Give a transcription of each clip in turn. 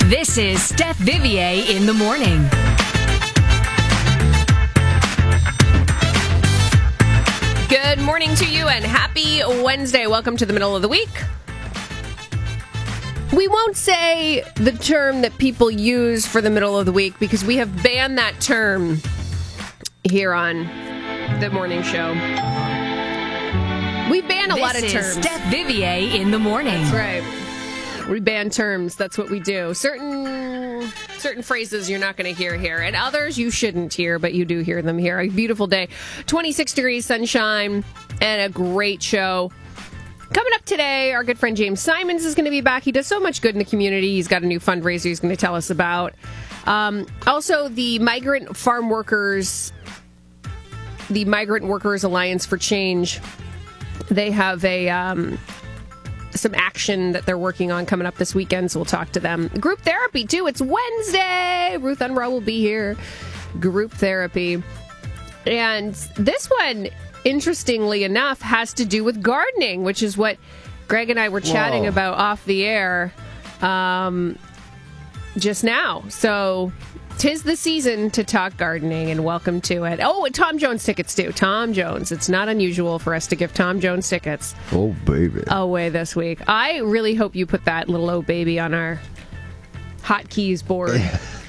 This is Steph Vivier in the morning. Good morning to you and happy Wednesday. Welcome to the middle of the week. We won't say the term that people use for the middle of the week because we have banned that term here on the morning show. We ban a lot of terms. This is Steph Vivier in the morning. That's right. We ban terms. That's what we do. Certain phrases you're not going to hear here, and others you shouldn't hear, but you do hear them here. A beautiful day, 26 degrees, sunshine, and a great show. Coming up today, our good friend James Simons is going to be back. He does so much good in the community. He's got a new fundraiser he's going to tell us about. Also, the Migrant Workers Alliance for Change, they have some action that they're working on coming up this weekend, so we'll talk to them. Group therapy, too. It's Wednesday. Ruth Unruh will be here. Group therapy. And this one, interestingly enough, has to do with gardening, which is what Greg and I were chatting about off the air just now. So 'tis the season to talk gardening, and welcome to it. Oh, and Tom Jones tickets, too. Tom Jones. It's not unusual for us to give Tom Jones tickets away this week. I really hope you put that little old baby on our hotkeys board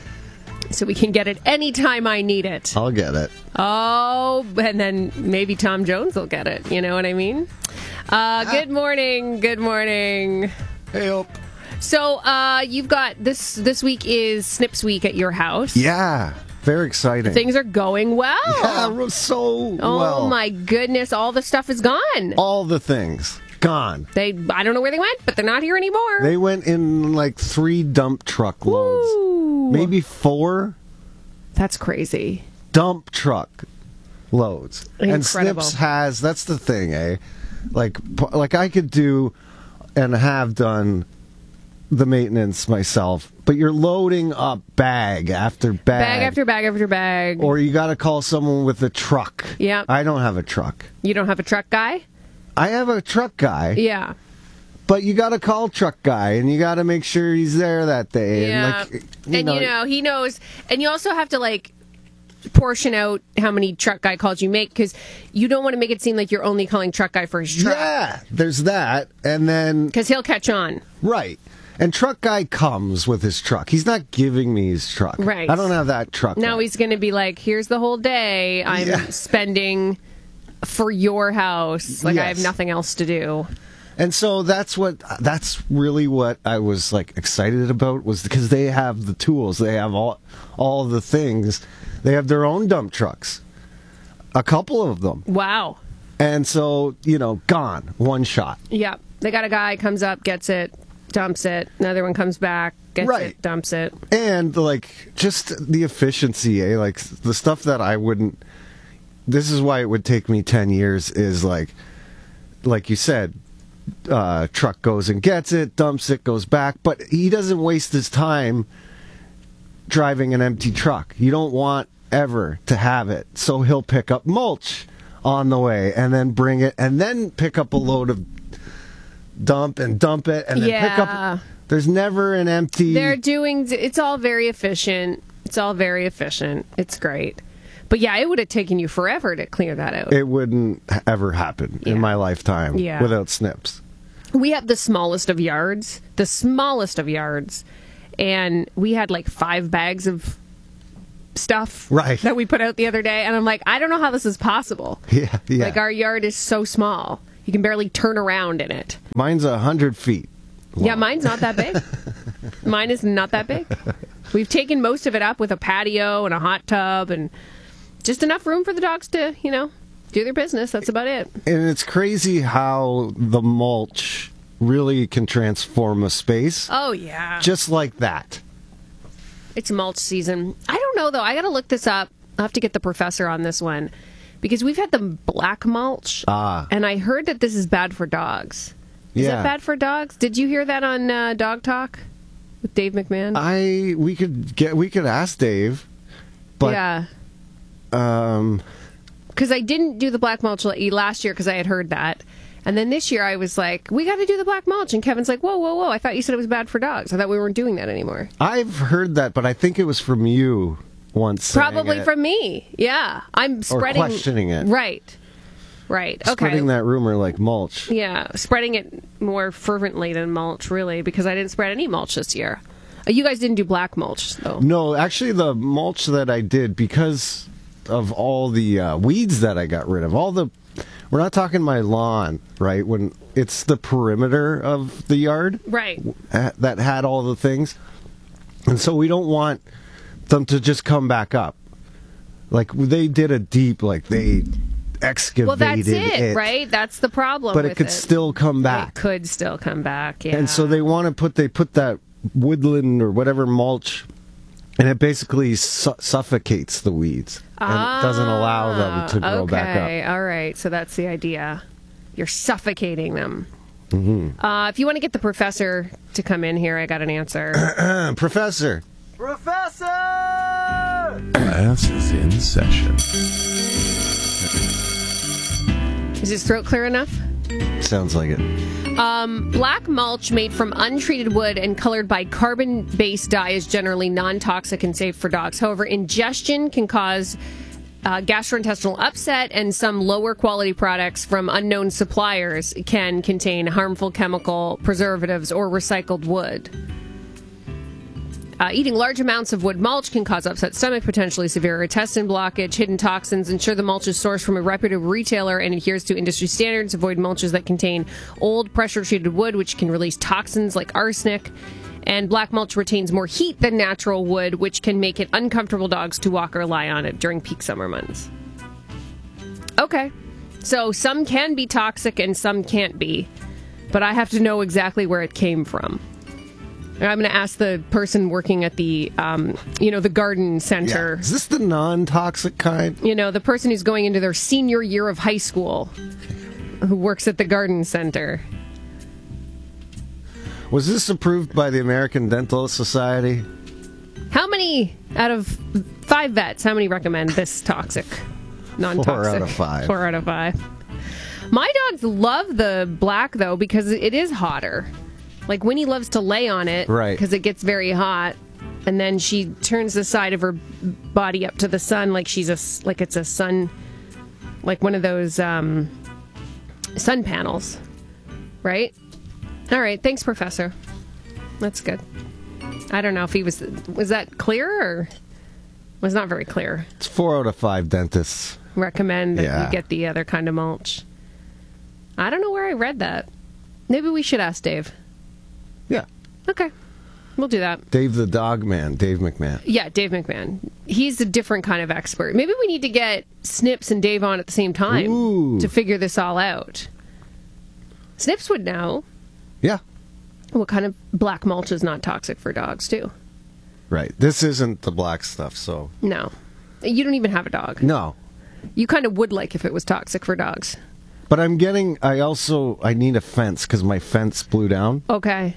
so we can get it anytime I need it. I'll get it. Oh, and then maybe Tom Jones will get it. You know what I mean? Good morning. Good morning. Hey, up. So, you've got this week is Snips Week at your house. Yeah, very exciting. Things are going well. Yeah, so well. Oh my goodness, all the stuff is gone. All the things gone. I don't know where they went, but they're not here anymore. They went in like 3 dump truck loads. Woo. Maybe 4. That's crazy. Dump truck loads. Incredible. And Snips has, that's the thing, eh? Like I could do and have done the maintenance myself, but you're loading up bag after bag. Bag after bag after bag. Or you got to call someone with a truck. Yeah. I don't have a truck. You don't have a truck guy? I have a truck guy. Yeah. But you got to call truck guy, and you got to make sure he's there that day. Yeah. And, he knows. And you also have to, portion out how many truck guy calls you make, because you don't want to make it seem like you're only calling truck guy for his truck. Yeah, there's that. And then... because he'll catch on. Right. And truck guy comes with his truck. He's not giving me his truck. Right. I don't have that truck. Now he's going to be like, here's the whole day I'm spending for your house. I have nothing else to do. And so that's really what I was excited about, was because they have the tools. They have all the things. They have their own dump trucks. A couple of them. Wow. And so, gone. One shot. Yeah. They got a guy, comes up, gets it, dumps it. Another one comes back, gets it, dumps it. And, just the efficiency, eh? The stuff that I wouldn't... This is why it would take me 10 years is, like you said, truck goes and gets it, dumps it, goes back. But he doesn't waste his time driving an empty truck. You don't want ever to have it. So he'll pick up mulch on the way and then bring it and then pick up a load of dump and dump it and then pick up. There's never an empty. It's all very efficient. It's great. But yeah, it would have taken you forever to clear that out. It wouldn't ever happen in my lifetime without Snips. We have the smallest of yards. And we had 5 bags of stuff that we put out the other day. And I'm like, I don't know how this is possible. Yeah. Our yard is so small. You can barely turn around in it. Mine's 100 feet long. Yeah, mine's not that big. Mine is not that big. We've taken most of it up with a patio and a hot tub and just enough room for the dogs to, do their business. That's about it. And it's crazy how the mulch really can transform a space. Oh, yeah. Just like that. It's mulch season. I don't know, though. I got to look this up. I'll have to get the professor on this one. Because we've had the black mulch. And I heard that this is bad for dogs. Is it bad for dogs? Did you hear that on Dog Talk with Dave McMahon? We could ask Dave. But, yeah. Because I didn't do the black mulch last year because I had heard that. And then this year I was like, we got to do the black mulch. And Kevin's like, whoa, whoa, whoa. I thought you said it was bad for dogs. I thought we weren't doing that anymore. I've heard that, but I think it was from you once. saying Probably it. from me. Yeah. I'm spreading. Or questioning it. Right. Right. Okay. Spreading that rumor like mulch. Yeah. Spreading it more fervently than mulch, really, because I didn't spread any mulch this year. You guys didn't do black mulch, though. No, actually, the mulch that I did, because of all the weeds that I got rid of, we're not talking my lawn, right? When it's the perimeter of the yard, Right. That had all the things, and so we don't want them to just come back up. Like they did a deep, like they excavated Well, that's it, right? That's the problem. but with it could still come back. It could still come back, yeah. And so they put that woodland or whatever mulch, and it basically suffocates the weeds and doesn't allow them to grow back up. Okay, all right. So that's the idea. You're suffocating them. Mm-hmm. If you want to get the professor to come in here, I got an answer. Professor. Class is in session. Is his throat clear enough? Sounds like it. Black mulch made from untreated wood and colored by carbon-based dye is generally non-toxic and safe for dogs. However, ingestion can cause gastrointestinal upset, and some lower quality products from unknown suppliers can contain harmful chemical preservatives or recycled wood. Eating large amounts of wood mulch can cause upset stomach, potentially severe intestine blockage, hidden toxins. Ensure the mulch is sourced from a reputable retailer and adheres to industry standards. Avoid mulches that contain old pressure-treated wood, which can release toxins like arsenic. And black mulch retains more heat than natural wood, which can make it uncomfortable dogs to walk or lie on it during peak summer months. Okay. So some can be toxic and some can't be. But I have to know exactly where it came from. I'm going to ask the person working at the, the garden center. Yeah. Is this the non-toxic kind? You know, the person who's going into their senior year of high school, who works at the garden center. Was this approved by the American Dental Society? How many out of 5 vets, how many recommend this toxic, non-toxic? 4 out of 5. 4 out of 5. My dogs love the black, though, because it is hotter. Like, Winnie loves to lay on it because it gets very hot, and then she turns the side of her body up to the sun like it's a sun, like one of those sun panels, right? All right, thanks, Professor. That's good. I don't know if he was that clear or was not very clear. It's 4 out of 5 dentists Recommend that you get the other kind of mulch. I don't know where I read that. Maybe we should ask Dave. Yeah. Okay. We'll do that. Dave the dog man, Dave McMahon. Yeah, Dave McMahon. He's a different kind of expert. Maybe we need to get Snips and Dave on at the same time to figure this all out. Snips would know. Yeah. What kind of black mulch is not toxic for dogs, too. Right. This isn't the black stuff, so. No. You don't even have a dog. No. You kind of would like if it was toxic for dogs. But I need a fence because my fence blew down. Okay.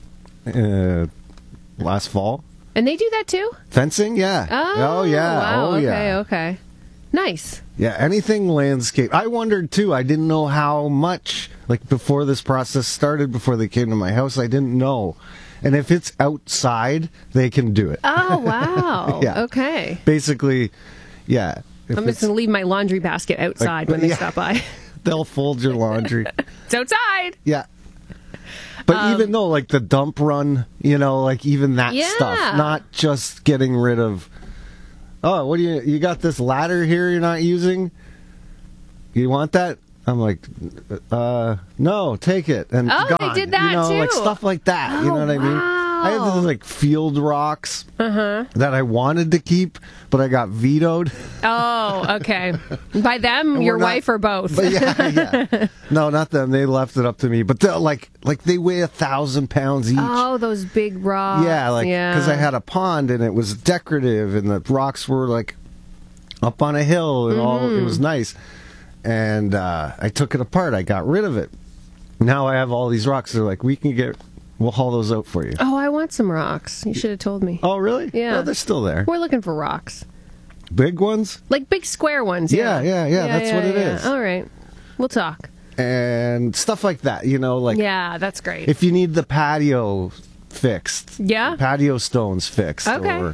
Last fall. And they do that too? Fencing, yeah. Oh yeah. Wow. Oh, yeah. Okay. Nice. Yeah, anything landscape. I wondered too. I didn't know how much, like before this process started, before they came to my house, I didn't know. And if it's outside, they can do it. Oh, wow. Yeah. Okay. Basically, yeah. I'm just going to leave my laundry basket outside when they stop by. They'll fold your laundry. It's outside. Yeah. But even though, like, the dump run, like, even that stuff, not just getting rid of, what do you got this ladder here you're not using? You want that? I'm like, no, take it. And Oh, gone. they did that, too. Like, stuff like that. You know what I mean? Wow. I had these, like, field rocks that I wanted to keep, but I got vetoed. Oh, okay. By them, your wife, or both? But yeah. No, not them. They left it up to me. But like they weigh 1,000 pounds each. Oh, those big rocks. Yeah, because I had a pond and it was decorative, and the rocks were like up on a hill and all. It was nice. And I took it apart. I got rid of it. Now I have all these rocks. They're like, we'll haul those out for you. Oh, I want some rocks. You should have told me. Oh, really? Yeah. No, they're still there. We're looking for rocks. Big ones? Like big square ones. Yeah. Yeah, that's what it is. All right. We'll talk. and stuff like that. You know, like Yeah, that's great. if you need the patio fixed, Yeah. patio stones fixed, Okay.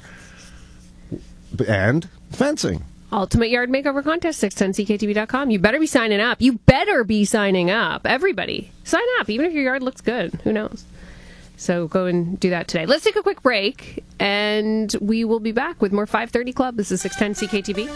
and fencing. Ultimate Yard Makeover Contest, 610ckTV.com. You better be signing up. You better be signing up. Everybody, sign up. Even if your yard looks good. Who knows? So go and do that today. Let's take a quick break, and we will be back with more 530 Club. This is 610 CKTV.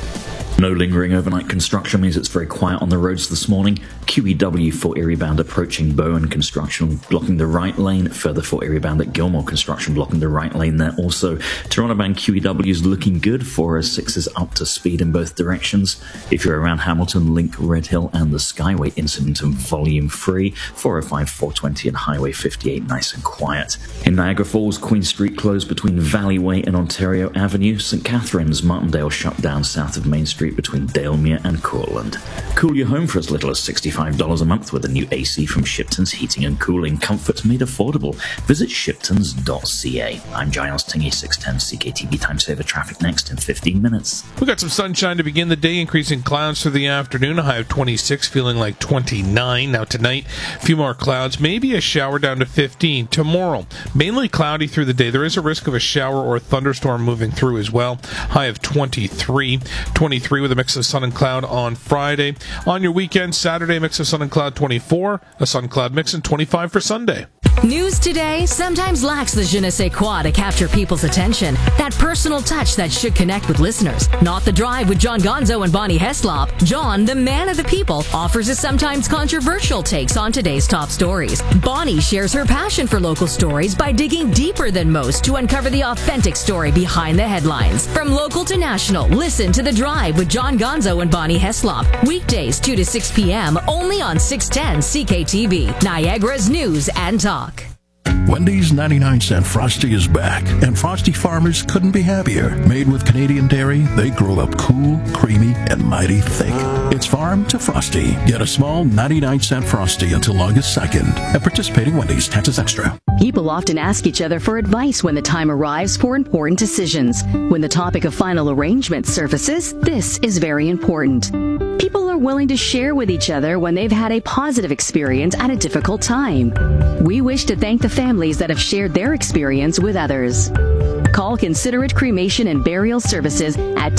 No lingering overnight construction means it's very quiet on the roads this morning. QEW for Erie bound approaching Bowen construction blocking the right lane. Further for Erie bound at Gilmore construction blocking the right lane there also. Toronto bound QEW is looking good. 406 is up to speed in both directions. If you're around Hamilton, Link, Red Hill and the Skyway incident and volume 3. 405, 420 and Highway 58 nice and quiet. In Niagara Falls, Queen Street closed between Valleyway and Ontario Avenue. St. Catharines, Martindale shut down south of Main Street between Dalemere and Courtland. Cool your home for as little as $65 a month with a new AC from Shipton's Heating and Cooling. Comfort made affordable. Visit shiptons.ca. I'm Giles Tingy, 610 CKTV Time Saver traffic next in 15 minutes. We got some sunshine to begin the day, increasing clouds through the afternoon. A high of 26, feeling like 29. Now tonight, a few more clouds, maybe a shower down to 15. Tomorrow, mainly cloudy through the day. There is a risk of a shower or a thunderstorm moving through as well. High of 23. 23 with a mix of sun and cloud on Friday. On your weekend, Saturday, mix of sun and cloud 24. A sun cloud mix and 25 for Sunday. News today sometimes lacks the je ne sais quoi to capture people's attention. That personal touch that should connect with listeners. Not The Drive with John Gonzo and Bonnie Heslop. John, the man of the people, offers his sometimes controversial takes on today's top stories. Bonnie shares her passion for local stories by digging deeper than most to uncover the authentic story behind the headlines. From local to national, listen to The Drive with John Gonzo and Bonnie Heslop. Weekdays 2 to 6 p.m. only on 610 CKTV, Niagara's News and Talk. Wendy's 99-cent Frosty is back, and Frosty farmers couldn't be happier. Made with Canadian dairy, they grow up cool, creamy, and mighty thick. It's farm to Frosty. Get a small 99-cent Frosty until August 2nd at participating Wendy's. Taxes extra. People often ask each other for advice when the time arrives for important decisions. When the topic of final arrangement surfaces, this is very important. People are willing to share with each other when they've had a positive experience at a difficult time. We wish to thank the families that have shared their experience with others. Call Considerate Cremation and Burial Services at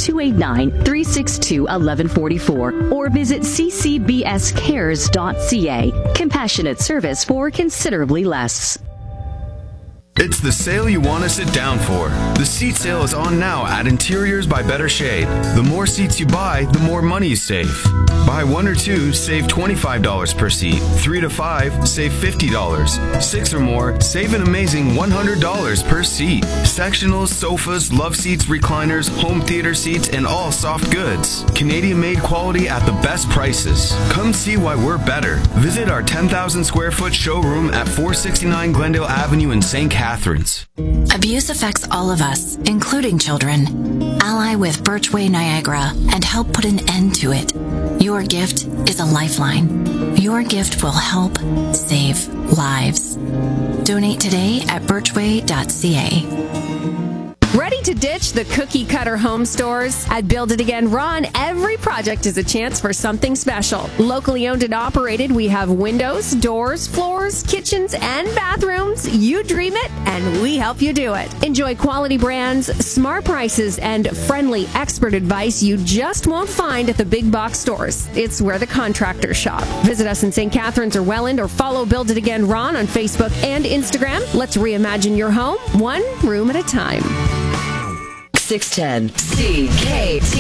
289-362-1144 or visit ccbscares.ca. Compassionate service for considerably less. It's the sale you want to sit down for. The seat sale is on now at Interiors by Better Shade. The more seats you buy, the more money you save. Buy 1 or 2, save $25 per seat. 3 to 5, save $50. 6 or more, save an amazing $100 per seat. Sectionals, sofas, love seats, recliners, home theater seats, and all soft goods. Canadian-made quality at the best prices. Come see why we're better. Visit our 10,000 square foot showroom at 469 Glendale Avenue in St. Catharines. Abuse affects all of us, including children. Ally with Birchway Niagara and help put an end to it. Your gift is a lifeline. Your gift will help save lives. Donate today at birchway.ca. Ready to ditch the cookie cutter home stores? At Build It Again Ron, every project is a chance for something special. Locally owned and operated, we have windows, doors, floors, kitchens, and bathrooms. You dream it, and we help you do it. Enjoy quality brands, smart prices, and friendly expert advice you just won't find at the big box stores. It's where the contractors shop. Visit us in St. Catharines or Welland, or follow Build It Again Ron on Facebook and Instagram. Let's reimagine your home, one room at a time. 610 CKTV.